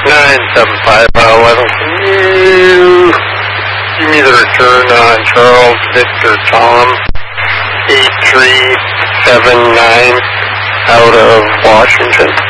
97511. Can you give me the return on Charles Victor Tom 8379 out of Washington?